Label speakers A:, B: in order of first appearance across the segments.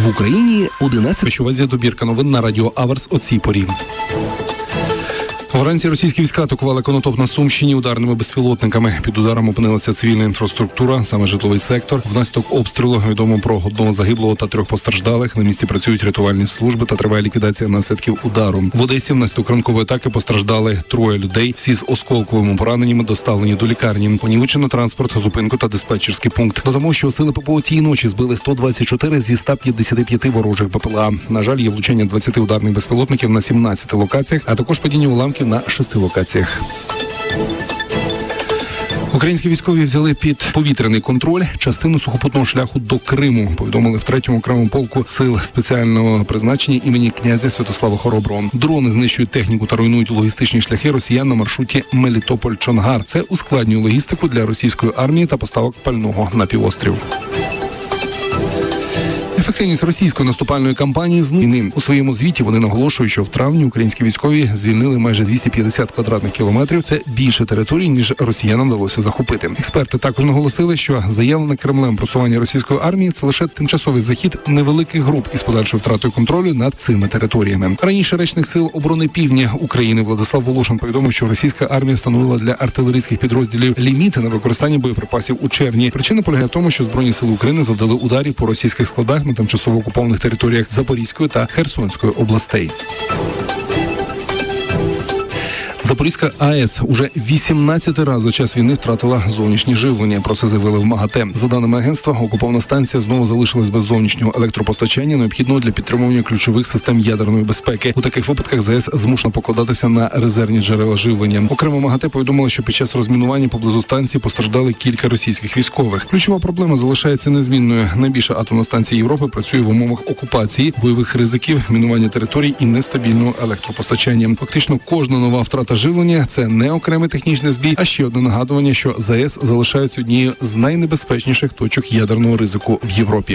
A: В Україні 11.
B: Що добірка новин на Радіо Аверс о цій порі. Вранці російські війська атакували Конотоп на Сумщині ударними безпілотниками. Під ударом опинилася цивільна інфраструктура, саме житловий сектор. Внаслідок обстрілу відомо про одного загиблого та 3 постраждалих. На місці працюють рятувальні служби та триває ліквідація наслідків удару. В Одесі внаслідок ранкової атаки постраждали 3 людей. Всі з осколковими пораненнями доставлені до лікарні. Понівечено транспорт, зупинку та диспетчерський пункт. Додамо, що сили ППО цієї ночі збили 124 зі 155 ворожих БПЛА. На жаль, є влучання 20 ударних безпілотників на 17 локаціях, а також падіння уламків на 6 локаціях. Українські військові взяли під повітряний контроль частину сухопутного шляху до Криму, повідомили в 3-му окремому полку сил спеціального призначення імені князя Святослава Хороброго. Дрони знищують техніку та руйнують логістичні шляхи росіян на маршруті Мелітополь-Чонгар. Це ускладнює логістику для російської армії та поставок пального на півострів. Ефективність російської наступальної кампанії знімає. У своєму звіті вони наголошують, що в травні українські військові звільнили майже 250 квадратних кілометрів. Це більше територій, ніж росіянам вдалося захопити. Експерти також наголосили, що заявлене Кремлем просування російської армії – це лише тимчасовий захід невеликих груп із подальшою втратою контролю над цими територіями. Раніше речник Сил оборони Півдня України Владислав Волошин повідомив, що російська армія встановила для артилерійських підрозділів ліміти на використання боєприпасів у червні. Причина полягає в тому, що Збройні сили України завдали ударів по російських складах на тимчасово окупованих територіях Запорізької та Херсонської областей. Запорізька АЕС уже 18 раз за час війни втратила зовнішнє живлення. Про це заявили в МАГАТЕ. За даними агентства, окупована станція знову залишилась без зовнішнього електропостачання, необхідного для підтримування ключових систем ядерної безпеки. У таких випадках ЗАЕС змушена покладатися на резервні джерела живлення. Окремо МАГАТЕ повідомило, що під час розмінування поблизу станції постраждали кілька російських військових. Ключова проблема залишається незмінною. Найбільша атомна станція Європи працює в умовах окупації, бойових ризиків, мінування територій і нестабільного електропостачання. Фактично кожна нова втрата живлення – це не окремий технічний збій, а ще одне нагадування, що ЗАЕС залишається однією з найнебезпечніших точок ядерного ризику в Європі.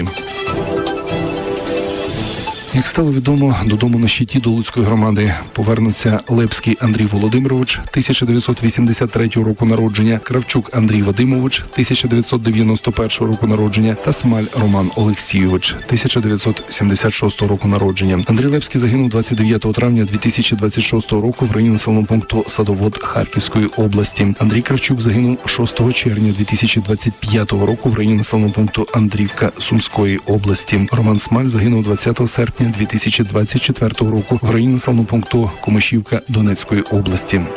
B: Як стало відомо, додому на щиті до Луцької громади повернуться Лепський Андрій Володимирович, 1983 року народження, Кравчук Андрій Вадимович, 1991 року народження та Смаль Роман Олексійович, 1976 року народження. Андрій Лепський загинув 29 травня 2026 року в районі населеного пункту Садовод Харківської області. Андрій Кравчук загинув 6 червня 2025 року в районі населеного пункту Андрівка Сумської області. Роман Смаль загинув 20 серпня 2024 року в районі населеного пункту Комишівка Донецької області.